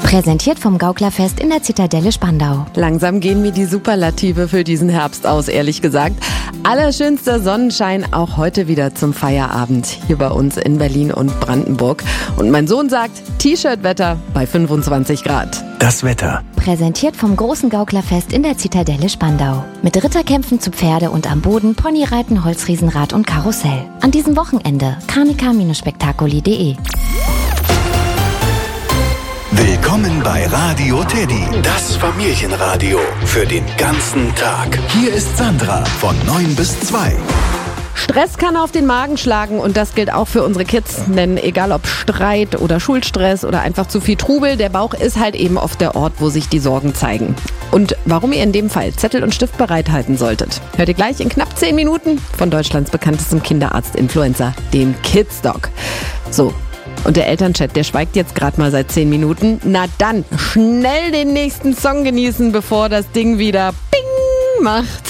Präsentiert vom Gauklerfest in der Zitadelle Spandau. Langsam gehen mir die Superlative für diesen Herbst aus, ehrlich gesagt. Allerschönster Sonnenschein auch heute wieder zum Feierabend hier bei uns in Berlin und Brandenburg. Und mein Sohn sagt, T-Shirt-Wetter bei 25 Grad. Das Wetter. Präsentiert vom großen Gauklerfest in der Zitadelle Spandau. Mit Ritterkämpfen zu Pferde und am Boden, Ponyreiten, Holzriesenrad und Karussell. An diesem Wochenende carnica-spektacoli.de. Willkommen bei Radio Teddy, das Familienradio für den ganzen Tag. Hier ist Sandra von 9 bis 2. Stress kann auf den Magen schlagen und das gilt auch für unsere Kids, denn egal ob Streit oder Schulstress oder einfach zu viel Trubel, der Bauch ist halt eben oft der Ort, wo sich die Sorgen zeigen. Und warum ihr in dem Fall Zettel und Stift bereithalten solltet, hört ihr gleich in knapp 10 Minuten von Deutschlands bekanntestem Kinderarzt-Influencer, dem Kidsdoc. So. Und der Elternchat, der schweigt jetzt gerade mal seit 10 Minuten. Na dann, schnell den nächsten Song genießen, bevor das Ding wieder Ping macht.